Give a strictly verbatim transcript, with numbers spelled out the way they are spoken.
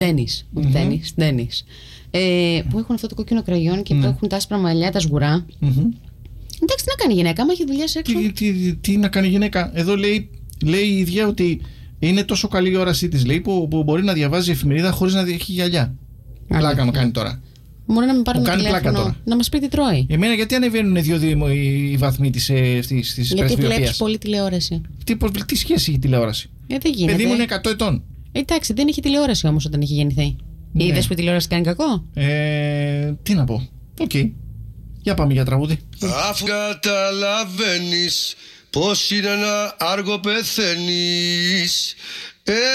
Ντένις, mm-hmm. Ντένις, Ντένις. Ε, που έχουν αυτό το κόκκινο κραγιόν και mm. που έχουν τα άσπρα μαλλιά, τα σγουρά. Mm-hmm. Εντάξει, τι να κάνει η γυναίκα, άμα έχει δουλειά σε έξω. Τι, τι, τι να κάνει η γυναίκα. Εδώ λέει, λέει η ίδια ότι είναι τόσο καλή η όρασή της, λέει, που, που μπορεί να διαβάζει εφημερίδα χωρίς να έχει γυαλιά. Πλάκα μου κάνει τώρα. Μπορεί να με πάρει ένα τηλέφωνο, να μας πει τι τρώει. Εμένα γιατί ανεβαίνουν δύο-δύο οι βαθμοί της πρεσβειοποίησης. Γιατί βλέπεις πολύ τηλεόραση. Τι, τι σχέση έχει η τηλεόραση. Ε, δεν γίνεται. Παιδί μου είναι εκατό ετών. Εντάξει, δεν είχε τηλεόραση όμως όταν είχε γεννηθεί. Ναι. Είδες που η τηλεόραση κάνει κακό. Ε, τι να πω. Οκ. Okay. Για πάμε για τραγούδι. Αφού καταλαβαίνεις πως είναι ένα άργο πεθαίνεις.